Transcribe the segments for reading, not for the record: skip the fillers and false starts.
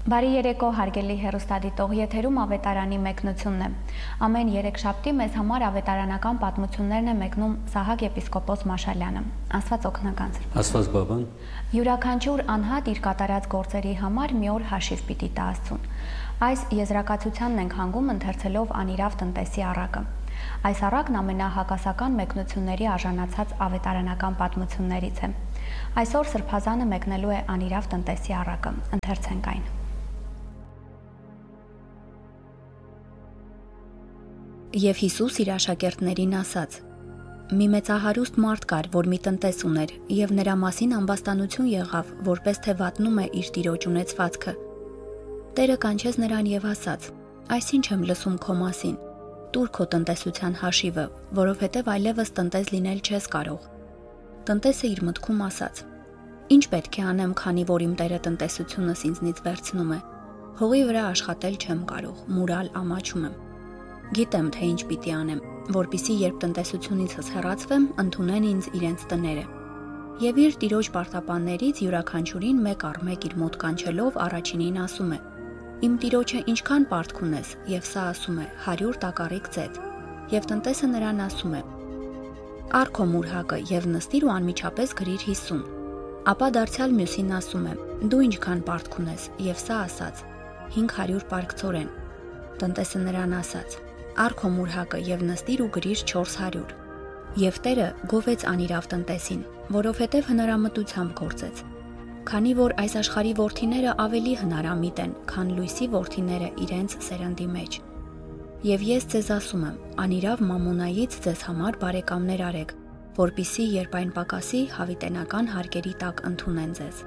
Բարի երեկո, հարգելի հեռուստադիտող, եթերում ավետարանի մեկնությունն է։ Ամեն երեքշաբթի մեզ համար ավետարանական պատմություններն է մեկնում Սահակ եպիսկոպոս Մաշալյանը։ Աստված օգնական ձեր։ Աստված բաբան։ Յուրաքանչյուր անհատ իր կատարած գործերի համար մի օր հաշիվ պիտի տա Աստծուն։ Այս եզրակացությանն ենք հանգում ընթերցելով անիրավ տնտեսի առակը։ Այս առակն ամենահակասական մեկնությունների արժանացած ավետարանական պատմություններից է։ Այսօր Սրբազանը մեկնելու է անիրավ տնտեսի առակը։ Ընթերցենք այն։ Եվ Հիսուս իր աշակերտներին ասաց. «Մի մեծահարուստ մարդ կար, որ մի տնտես ուներ, եւ նրա մասին ամբաստանություն եղավ, որպես թե վատնում է իր տիրոջ ունեցվածքը։ Տերը կանչեց նրան եւ ասաց. «Այս ինչ եմ լսում քո մասին, տուր քո տնտեսության հաշիվը, որովհետեւ այլևս տնտես լինել չես կարող»։ Տնտեսը իր մտքում ասաց. «Ինչ պետք է անեմ, քանի որ իմ Տերը տնտեսությունս ինձնից վերցնում է։ Հողի վրա աշխատել չեմ կարող, մուրալ ամաչում եմ։ Գիտեմ, թե ինչ պիտի անեմ, որպիսի երբ տնտեսությունիցս հեռացվեմ, ընդունեն ինձ իրենց տները»։ Եվ իր տիրոջ պարտապաններից յուրաքանչյուրին մեկ առ մեկ իր մոտ կանչելով առաջինին ասում է. «Իմ տիրոջը ինչքան պարտք ունես», եւ սա ասում է 100 տակառիկ ծեծ։ Եվ տնտեսը նրան ասում է. «Առ քո մուրհակը եւ նստիր ու անմիջապես գրիր 50»։ Ապա դարձյալ մյուսին ասում է. «Դու ինչքան պարտք ունես», եւ սա ասաց 500 պարկցորեն։ Տնտեսը նրան ասաց. «Առ քո մուրհակը եւ նստիր ու գրիր 400»։ Եվ Տերը գովեց անիրավ տնտեսին, որովհետեւ հնարամտությամբ գործեց։ Քանի որ այս աշխարհի որդիները ավելի հնարամիտ են, քան լույսի որդիները իրենց սերնդի մեջ։ Եվ ես ձեզ ասում եմ, անիրավ մամոնայից ձեզ համար բարեկամներ արեք, որպիսի երբ այն պակասի, հավիտենական հարկերի տակ ընդունեն ձեզ»։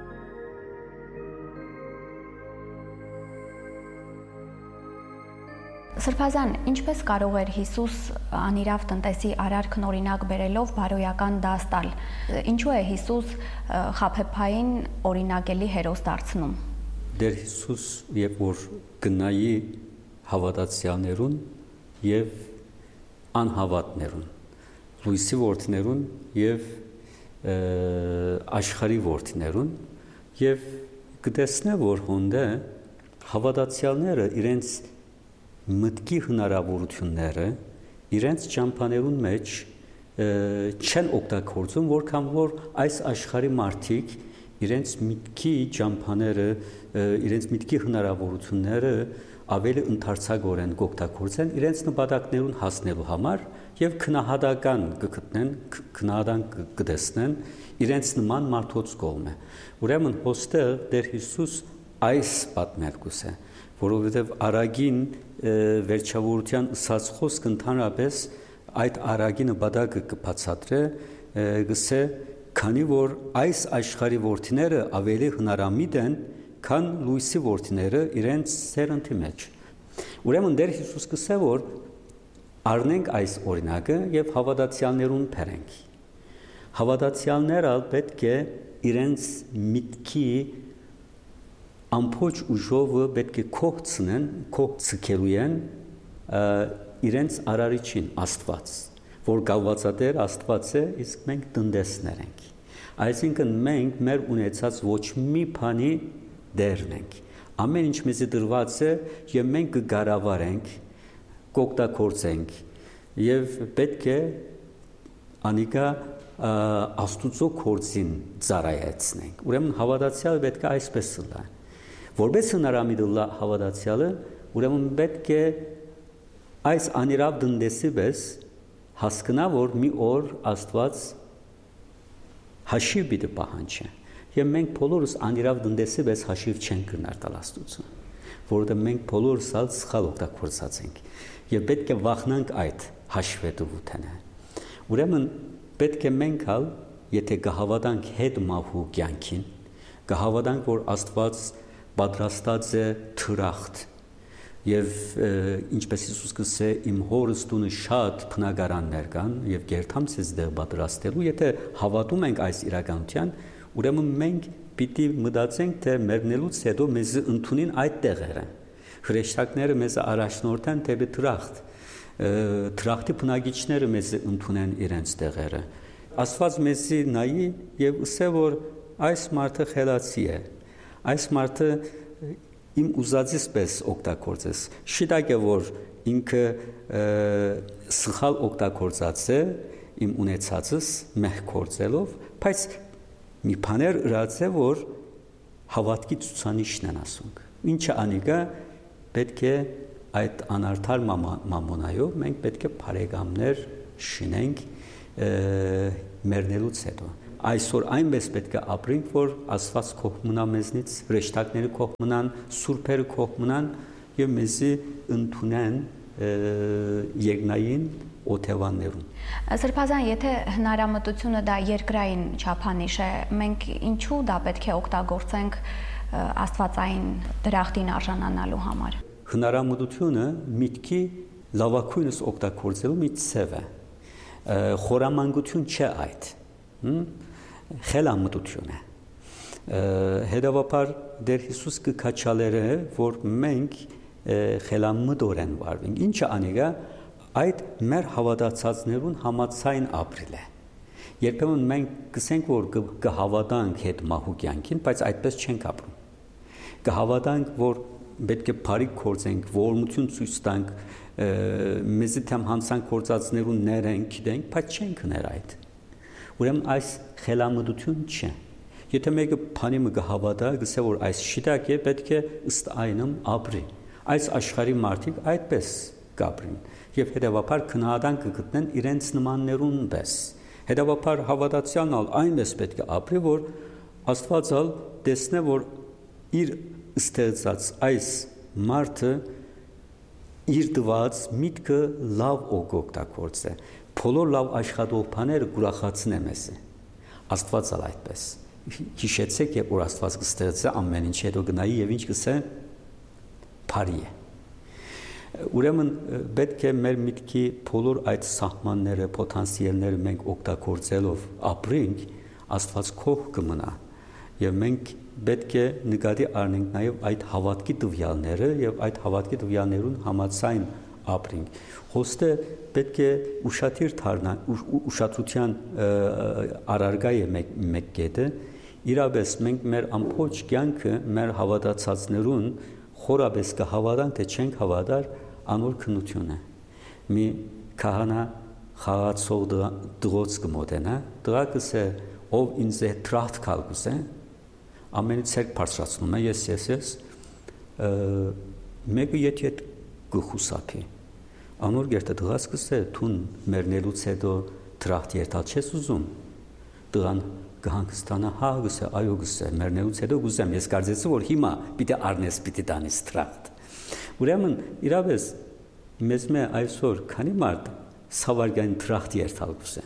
Սրբազան, ինչպես կարող էր Հիսուս անիրավ տնտեսի արարքն օրինակ բերելով բարոյական դաս տալ։ Ինչու է Հիսուս խաբեբային օրինակելի հերոս դարձնում։ Դեր Հիսուս երբ որ գնայի հավատացյալներուն եւ անհավատներուն, լույսի որդիներուն եւ աշխարհի որդիներուն եւ կտեսնե որ հոնդե հավատացյալները իրենց մտքի հնարավորությունները իրենց ճամփաներուն մեջ չեն օգտագործում, որքան որ այս աշխարհի մարդիկ իրենց մտքի ճամփաները, իրենց մտքի հնարավորությունները ավելի ընդարձակորեն կօգտագործեն իրենց նպատակներուն հասնելու համար եւ քնահատական կգտնեն, քնահատան կտեսնեն իրենց նման մարդոց կողմը։ Ուրեմն հոստեղ Տեր Հիսուս այս պատմերգուս է, որովհետեւ արագին վերջավորության ըսած խոսքը ընդհանրապես այդ արագի նպատակը կբացատրե, գսե քանի որ այս աշխարհի որդիները ավելի հնարամիտ են, քան լույսի որդիները իրենց սերնդի մեջ։ Ուրեմն Տեր Հիսուս կսե որ առնենք այս օրինակը եւ հավատացյալներուն բերենք։ Հավատացյալները պետք է իրենց միտքի ամփոչ ուժովը պետք է կողցնեն, կողցկելույեն իրենց արարիչին Աստված, որ գալվածատեր Աստված է, իսկ մենք տնտեսներ ենք։ Այսինքն մենք մեր ունեցած ոչ մի բանի դերն ենք։ Ամեն ինչ մեզի դրված է եւ մենք կգարավարենք, կօգտագործենք եւ պետք է անիկա Աստուծո գործին ծառայեցնենք։ Ուրեմն հավատացյալը պետք է այսպես լա։ Որպես հնարամիտ հավատացյալը, ուրեմն պետք է այս անիրավ տնտեսի պես հասկանա, որ մի օր Աստված հաշիվ պիտի պահանջի։ Եվ մենք բոլորս անիրավ տնտեսի պես հաշիվ չենք կրնար տալ Աստծուն, որովհետև մենք բոլորս սխալ օգտագործած ենք եւ պետք է վախնանք այդ հաշվետվութենը։ Ուրեմն պետք է մենք հալ, եթե կհավատանք հետ մահու կյանքին, կհավատանք, որ Աստված պատրաստած է թրախտ եւ ինչպես Հիսուս կսե իմ հորս տունը շատ բնակարաններ կան եւ գերթամ ցեզ դեր պատրաստելու եթե հավատում ենք այս իրականության ուրեմն մենք պիտի մտածենք թե մեռնելուց հետո մեզ ընդունին այդ տեղերը հրեշտակները մեզ առաջնորդեն դեպի թրախտ թրախտի բնակիչները մեզ ընդունեն իրենց տեղերը Աստված մեզի նայի եւ ասե որ այս մարդը խելացի է այս մարդը իմ ուզածից պես օգտագործես։ Շիտակ է որ ինքը սխալ օգտագործած է իմ ունեցածս մեղք գործելով, բայց մի բաներ ըրած է որ հավատքի ցուցանիշն են ասում։ Ինչը անիկա պետք է այդ անարդար մամոնայով մենք պետք է բարեկամներ շինենք մեռնելուց հետո։ Այսօր այնպես պետք է ապրենք, որ Աստված կողմնա մեզնից, հրեշտակները կողմնան, սուրբերը կողմնան եւ մեզի ընդունեն երկնային օթևաններում։ Սրբազան, եթե հնարամտությունը դա երկրային չափանիշ է, մենք ինչու դա պետք է օգտագործենք աստվածային դրախտին արժանանալու համար։ Հնարամտությունը միտքի լավակույնս օգտագործելու մի ցև է։ Խորամանկություն չէ այդ։ Խելամտություն է։ Հետևաբար Տեր Հիսուս կքաչալերը որ մենք խելամտորեն վարվենք։ Ինչը անիկա այդ մեր հավատացածներուն համացայն ապրիլ է։ Երբեմն մենք կսենք որ կհավատանք հետ մահու կյանքին, բայց այդպես չենք ապրում։ Կհավատանք որ պետք է բարիք գործենք, ողորմություն ցույց տանք, մեզի թեմ հանցանք գործածներուն ներենք, գիտենք, բայց չենք ներ այդ։ Ուրեմն այս խելամտություն չէ։ Եթե մեկը բանի մը կհավատա, գսե որ այս շիտակ է, պետք է ըստ այնմ ապրի։ Այս աշխարհի մարդիկ այդպես կապրին եւ հետեւաբար քննադան կգտնեն իրենց նմաններուն պես։ Հետեւաբար հավատացյալն այնպես պետք է ապրի, որ Աստվածալ տեսնե, որ իր ստեղծած այս մարդը իր դված միտքը լավ օգտագործե։ Բոլոր լավ աշխատող բաները ուրախացնե մեզ։ Աստվածալ այդպես։ Հիշեցեք, երբ որ Աստված կստեղծե ամեն ինչ հետո գնայի եւ ինչ կսե բարի է։ Ուրեմն պետք է մեր միտքի բոլոր այդ սահմանները, պոտենցիալները մենք օգտագործելով ապրենք, Աստված քող կմնա եւ մենք պետք է նկատի առնենք նաեւ այդ հավատքի տվյալները եւ այդ հավատքի տվյալներուն համաձայն ապրենք։ Հոստը պետք է ուշադիր դառնալ, ուշադրության առարգա է մեկ կետը, իրապես մենք մեր ամբողջ կյանքը մեր հավատացածներուն խորապես կհավատանք, թե չենք հավատար, անոր քննություն է։ Մի քահանա խաղացող դրոց կմոտենա, դրակս է ով ինձ է տրախտ կալգուս է, ամենից ցերկ բարձրացնում է, ես, մեկը եթե գխուսափի, անոր գերտը դրասկս է, թուն մերնելուց հետո տրախտ երթալ չես ուզում, դրան կհանգստանա, հա գսե, այո գսե, մերնելուց հետո գուզեմ, ես կարծեցի, որ հիմա պիտի առնես, պիտի տանես տրախտ։ Ուրեմն իրապես մեզ մե այսօր քանի մարդ սավարգային տրախտ երթալ գուսե։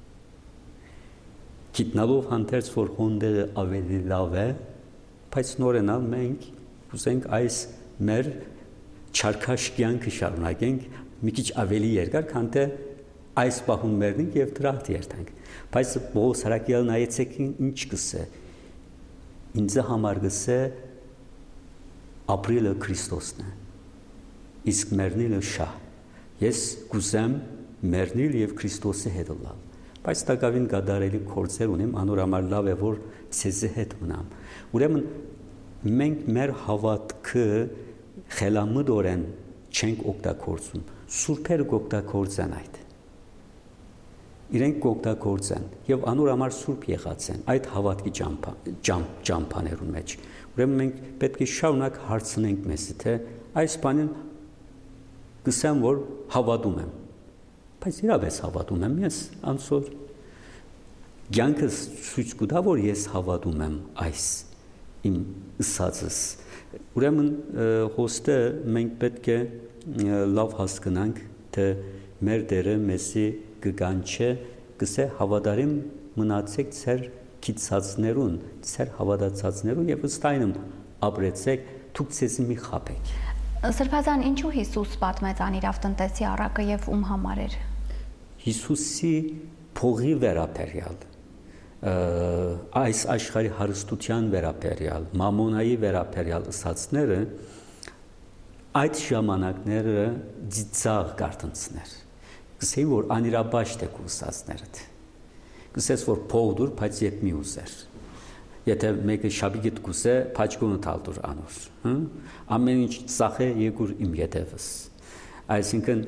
Գիտնալով հանդերձ, որ հոնդերը ավելի լավ է, բայց նորենալ մենք ուզենք այս մեր չարքաշ կյանքը շարունակենք մի քիչ ավելի երկար, քան թե այս պահուն մեռնենք եւ տրախտ երթանք։ Բայց Պողոս Հարակյալն այեցեք ինչ կսե։ Ինձ համար գսե ապրիլը Քրիստոսն է։ Իսկ մեռնիլը շահ։ Ես կուզեմ մեռնիլ եւ Քրիստոսի հետ լալ։ Բայց տակավին գադարելի գործեր ունեմ, անոր համար լավ է որ ցեզի հետ մնամ։ Ուրեմն մենք մեր հավատքը խելամտորեն չենք օգտագործում, սուրբերը կօգտագործեն այդ։ Իրենք կօգտագործեն եւ անոր համար սուրբ եղած են այդ հավատքի ճամփաներուն մեջ։ Ուրեմն մենք պետք է շարունակ հարցնենք մեզ, թե այս բանին կսեմ որ հավատում եմ։ Բայց իրապես հավատում եմ ես, անսոր կյանքս ցույց կտա, որ ես հավատում եմ այս իմ ըսածս։ Ուրեմն հոստը մենք պետք է լավ հասկանանք, թե մեր Տերը մեզի կգանչե, կսե հավատարիմ մնացեք ձեր քիծածներուն, ձեր հավատացածներուն եւ ըստ այնմ ապրեցեք, դուք ցեզ մի խաբեք։ Սրբազան, ինչու Հիսուս պատմեց անիրավ տնտեսի առակը եւ ում համար էր։ Հիսուսի փողի վերաբերյալ, այս աշխարհի հարստության վերաբերյալ, մամոնայի վերաբերյալ ըսածները այդ ժամանակները ծիծաղ կարտնցներ։ Գսեին որ անիրաբաշտ է կուսածներդ։ Գսես որ փող դուր, բայց ետ մի ուզեր։ Եթե մեկը շաբիգիտ գուսե փաչկունը տալդուր անոր, ամեն ինչ ծախե եկուր իմ յետևս։ Այսինքն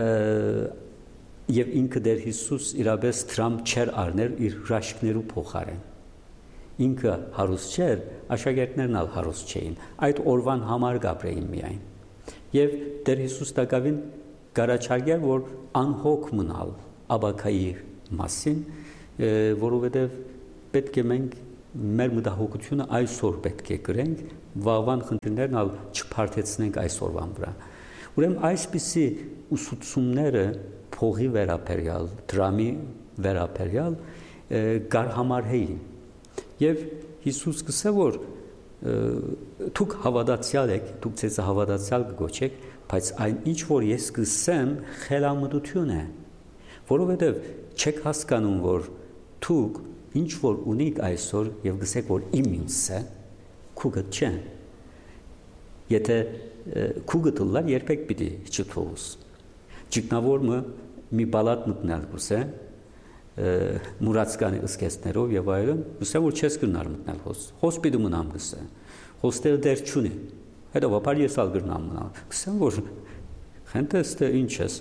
եւ ինքը դեր Հիսուս իրապես դրամ չեր առներ իր հրաշքներու փոխարեն։ Ինքը հարուստ չէր, աշակերտներն ալ հարուստ չէին։ Այդ օրվան համար գաբրեին միայն։ Եվ դեր Հիսուս տակավին գարաչարգեր, որ անհոգ մնալ աբակայի մասին, որովհետև պետք է մենք մեր մտահոգությունը այսօր պետք է գրենք, վաղվան խնդիրներն ալ չփարթեցնենք այսօրվան վրա։ Ուրեմն այսպիսի ուսուցումները փողի վերաբերյալ, դրամի վերաբերյալ գարհամարհեին։ Եվ Հիսուս գսե որ դուք հավատացյալ եք, դուք ցեզ հավատացյալ կգոչեք, բայց այն ինչ որ ես գսեմ խելամտություն է, որովհետև չեք հասկանում որ դուք ինչ որ ունիք այսօր եւ գսեք որ իմ ինձ է, քուգը չէ։ Եթե քուգը դլար երբեք պիտի չթողուս։ Ճգնավորը մի բալատ մտնել գուսե, մուրացկանի ըսկեսներով եւ այլն, գուսե որ չես գնար մտնել հոս։ Հոս պիտի մնամ գուսե։ Հոստել դեր չունի։ Հետո ես ալ գրնամ մնալ։ Գսեմ որ խնդեստը ինչ ես։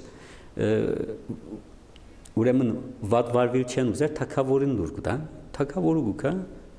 Ուրեմն վատ վարվել չեն ուզեր թակավորին դուր կտան, թակավորը գուկա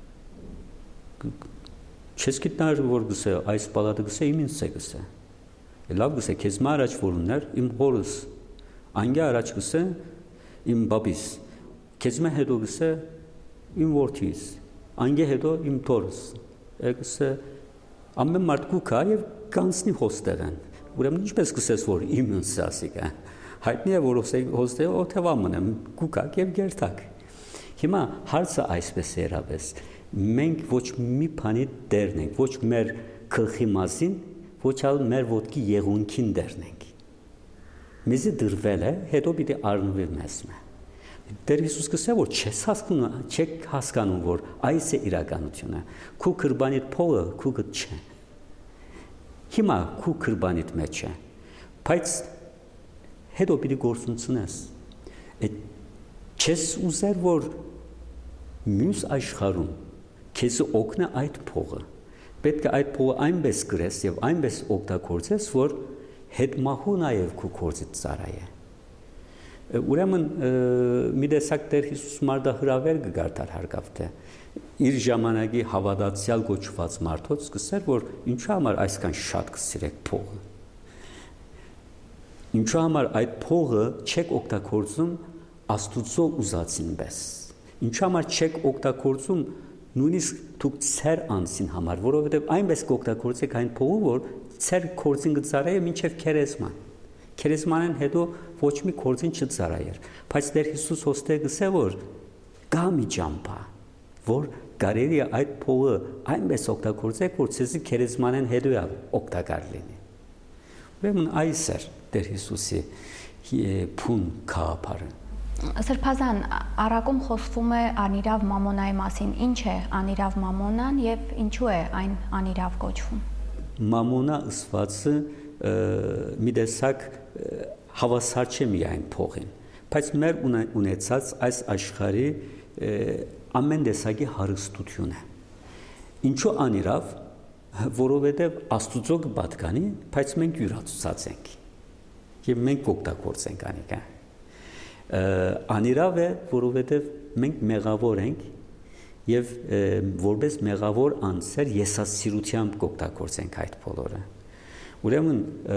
չես գիտնար որ գսե այս բալատը գսե իմ ինձ է գսե։ Լավ գսե քեզ մարաջ որուններ իմ հորս անգե առաջ գսե իմ բաբիս քեզ մե հետո գսե իմ որդիս անգե հետո իմ թորս գսե ամեն մարդ գուկա եւ կանցնի հոստերեն ուրեմն ինչպես գսես որ իմ ինձ ասիկա հայտնի է որ հոստը օթևա մնեմ գուկակ եւ գերտակ հիմա հարցը այսպես է երավես մենք ոչ մի բանի դերն ենք ոչ մեր գլխի մասին ոչ ալ մեր ոտքի եղունքին դերն ենք մեզի դրվել է հետո պիտի առնվի մեզ Դեր Հիսուս գսե որ չեք հասկանում որ այս է իրականությունը քու կրբանիդ փողը քուգը չէ հիմա քու կրբանիդ մեջ է բայց հետո պիտի գործունցնես չես ուզեր որ մյուս աշխարհում քեզ օգնա այդ փողը պետք է այդ փողը այնպես գրես եւ այնպես օգտագործես որ հետմահու նաեւ քու կորցից ծարայե Ուրեմն մի տեսակ Տեր Հիսուս մարդահրավեր կգարտար հարկավ թե իր ժամանակի հավատացյալ գոչված մարդոց սկսեր որ ինչու համար այսքան շատ կսիրեք փողը ինչու համար այդ փողը չեք օգտագործում Աստուծո ուզածին պես ինչու համար չեք օգտագործում նույնիսկ դուք ծեր անցին համար որովհետև այնպես կօգտագործեք այն փողը որ ծեր կորցին գծարայը մինչև քերեզման Քերեզմանեն հետո ոչ մի կորցին չծարայեր, բայց Տեր Հիսուս հոստե գսե որ գա մի ճամփա, որ կարելի է այդ փողը այնպես օգտագործեք, որ ցեզի քերեզմանեն հետո օգտակար լինի։ Ուրեմն այս էր Տեր Հիսուսի փուն քահապարը։ Սրբազան առակում խոսվում է անիրավ մամոնայի մասին, ինչ է անիրավ մամոնան եւ ինչու է այն անիրավ կոչվում։ Մամոնա ըսվածը մի տեսակ հավասար չէ միայն փողին, բայց մեր ունեցած այս աշխարհի ամեն տեսակի հարստություն է։ Ինչու անիրավ, որովհետև Աստուծո կպատկանի, բայց մենք յուրացուցած ենք։ Եվ մենք կօգտագործենք անիկա։ Անիրավ է, որովհետև մենք մեղավոր ենք եւ որպես մեղավոր անձեր եսասիրությամբ կօգտագործենք այդ բոլորը։ Ուրեմն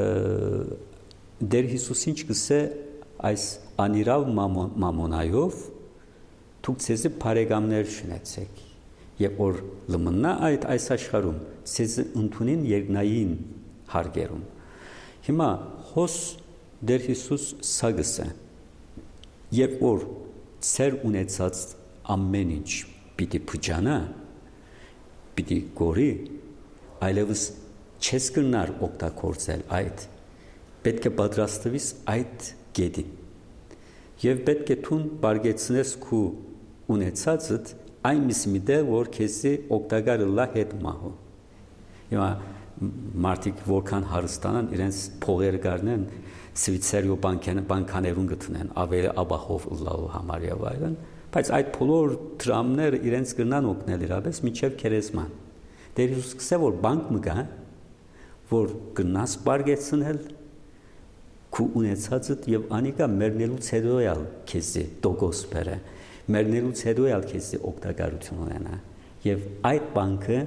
Դեր Հիսուս ինչ գսե այս անիրավ մամոնայով դուք ցեզի բարեկամներ շնեցեք եւ որ լմնա այս աշխարհում ցեզի ընդունին երկնային հարգերում հիմա հոս Դեր Հիսուս սա գսե երբ որ ցեր ունեցած ամեն ինչ պիտի փճանա պիտի գորի այլևս չես կնար օգտագործել այդ պետք է պատրաստվես այդ գետին եւ պետք է թուն բարգեցնես քու ունեցածդ այնպես մի դեր որ քեզի օգտակար լա հետ մահու հիմա մարդիկ որքան հարստանան իրենց փողերը գարնեն սվիցերիո բանկաներուն գտնեն ավելի աբախով լալու համար եւ այլն բայց այդ բոլոր դրամները իրենց կրնան օգնել իրապես միջև քերեզման։ Տեր Հիսուս սկսե որ բանկ մը գա, որ կնաս բարգեցնել քու ունեցածդ եւ անիկա մեռնելուց հետո ալ քեզի դոգոս բերե, մեռնելուց հետո ալ քեզի օգտակարություն ունենա եւ այդ բանկը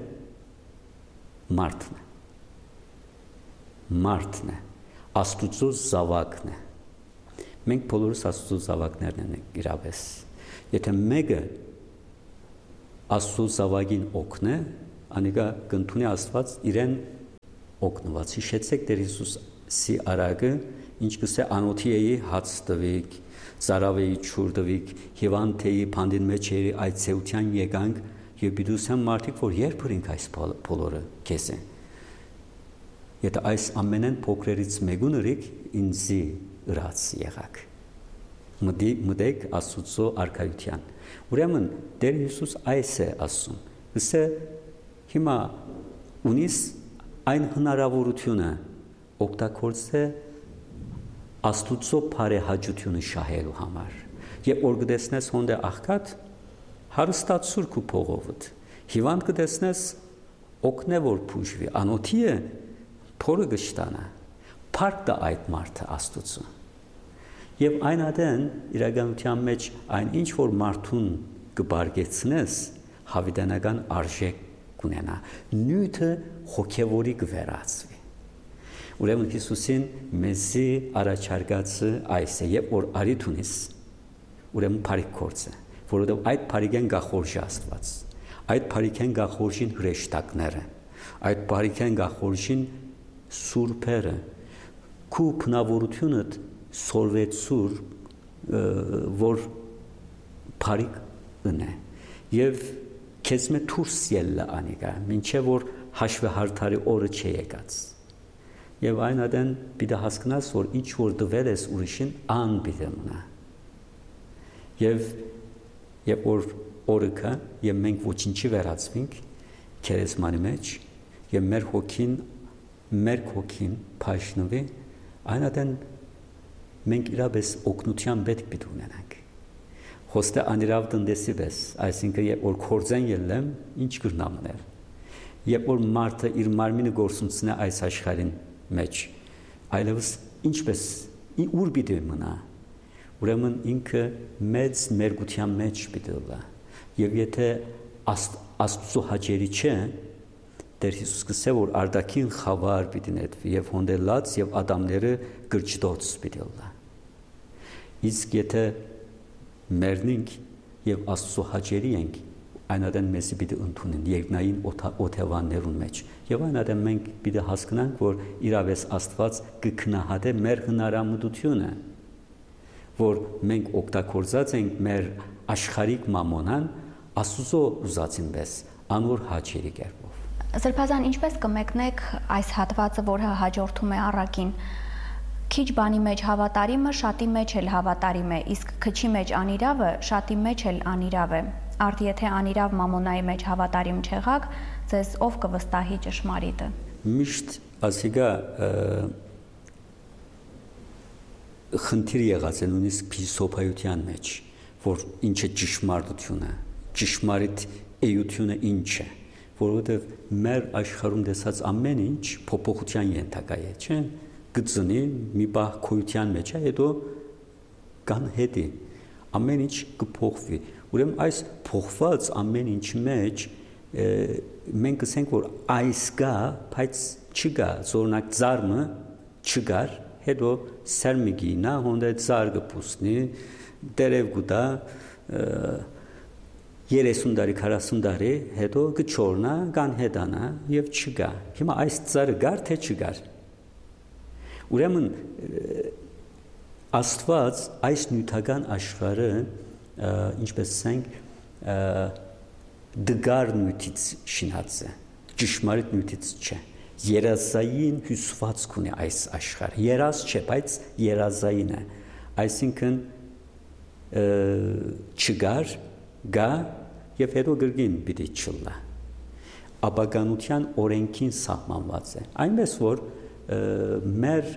մարդն է, Աստուծո զավակն է։ Մենք բոլորս Աստուծո զավակներն ենք իրապես։ Եթե մեկը Աստծո զավակին օգնե, անիկա կընդունի Աստված իրեն օգնված։ Հիշեցեք Տեր Հիսուսի արագը, ինչ կսե անոթիեի հաց տվիկ, ծարավեի չուր տվիկ, հիվանդեի փանդին մեջ երի այդ ցեության եկանք եւ բիդուսան մարդիկ որ երբ բրինք այս բոլորը քեզ են։ Եթե այս ամենեն փոքրերից մեկուն ըրիկ ինձի ըրած եղակ։ Մտեք Աստծո արքայության։ Ուրեմն Տեր Հիսուս այս է ասում։ Գսե հիմա ունիս այն հնարավորությունը օգտագործե Աստուծո բարեհաճությունը շահելու համար։ Եվ որ գտեսնես հոնդե աղքատ հարստացուր քու փողովդ։ Հիվանդ կտեսնես օգնե որ փուժվի։ Անոթի է փորը գշտանա։ Փառք տա այդ մարդը Աստուծո։ Եվ այն ադեն իրականության մեջ այն ինչ որ մարդուն կբարգեցնես հավիտենական արժեք կունենա։ Նյութը հոգևորի կվերածվի։ Ուրեմն Հիսուսին մեզի առաջարկածը այս է, երբ որ արիթ ունիս, ուրեմն բարիք գործը, որովհետև այդ բարիքեն գախորժի Աստված, այդ բարիքեն գախորժին հրեշտակները, այդ բարիքեն գախորժին սուրբերը, քու բնավորությունդ սորվեցուր, որ բարիք ընե, և քեզ մե թուրս ելլը անիկա, մինչև որ հաշվեհարդարի օրը չէ եկած։ Եվ այն ադեն պիտի հասկնաս, որ ինչ որ դվել ես ուրիշին ան պիտի մնա։ Եվ որ օրը կա, և մենք ոչինչի վերածվինք քերեզմանի մեջ, և մեր հոգին փայշնվի, այն ադեն մենք իրապես օգնության պետք պիտի ունենանք։ Խոստե անիրավ տնտեսի պես, այսինքն երբ որ կորձեն ելեմ, ինչ կրնամներ։ Երբ որ մարդը իր մարմինը գործունցնե այս աշխարհին մեջ, այլևս ինչպես ուր պիտի մնա, ուրեմն ինքը մեծ մերգության մեջ պիտի լա, և եթե Աստծո հաճելի չէ, Տեր Հիսուս կսե որ արդակին խավար պիտի նետվի և հոնդելած և ադամները գրճտոց պիտի լա։ Իսկ եթե մեռնենք և Աստծո հաճելի ենք, այն ադեն մեզի պիտի ընդունեն երկնային օթևաններուն մեջ։ Եվ այն ադեն մենք պիտի հասկնանք, որ իրավես Աստված կքնահատե մեր հնարամտությունը, որ մենք օգտագործած ենք մեր աշխարհիկ մամոնան Աստծո ուզածին պես անոր հաճելի կերպով։ Սրբազան, ինչպես կմեկնեք այս հատվածը, որը հաջորդում է առակին։ Քիչ բանի մեջ հավատարիմը շատի մեջ էլ հավատարիմ է, իսկ քչի մեջ անիրավը շատի մեջ էլ անիրավ է։ Արդ եթե անիրավ մամոնայի մեջ հավատարիմ չեղաք, ձեզ ով կվստահի ճշմարիտը։ Միշտ ասիգա խնդիր եղած է նույնիսկ փիլիսոփայության մեջ, որ ինչ է ճշմարտությունը, ճշմարիտ էությունը ինչ է, որովհետև մեր աշխարհում տեսած ամեն ինչ փոփոխության ենթակա է, չէ՞։ Գծնի մի բախ քույության մեջ է, հետո կանհետի, ամեն ինչ կփոխվի։ Ուրեմն այս փոխված ամեն ինչի մեջ մենք ասենք, որ այս կա, բայց չկա, օրինակ ծառը չկար, հետո սերմիկինա, հոնդե ծառ կփուսնի, դերև գուտա 30 տարի, 40 տարի, հետո կչորնա, կանհետանա և չկա։ Հիմա այս ծառը գար, թե չգար։ Ուրեմն Աստված այս նյութական աշխարհը, ինչպես ասենք, դգար նյութից շինած է, ճշմարիտ նյութից չէ։ Երազային հյուսվածք ունի այս աշխարհը։ Երազ չէ, բայց երազային է։ Այսինքն չգար, գա և հետո գրգին պիտի չլա։ Ապականության օրենքին սահմանված է։ Այնպես որ մեր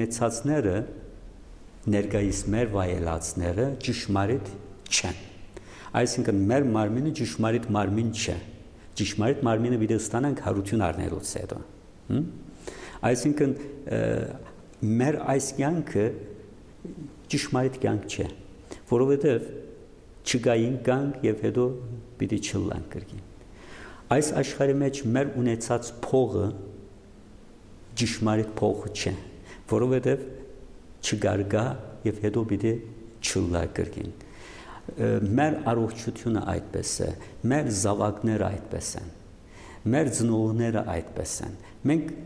ունեցածները, ներկայիս մեր վայելածները ճշմարիտ չեն։ Այսինքն մեր մարմինը ճշմարիտ մարմին չէ։ Ճշմարիտ մարմինը պիտի ստանանք հարություն առնելուց հետո։ Այսինքն մեր այս կյանքը ճշմարիտ կյանք չէ, որովհետև չգային կյանք եւ հետո պիտի չլանք կրկին։ Այս աշխարհի մեջ մեր ունեցած փողը ճշմարիտ փողը չէ, որովհետև չգարգա եւ հետո պիտի չլա կրկին։ Մեր առողջությունը այդպես է, մեր զավակները այդպես են, մեր ծնողները այդպես են։ Մենք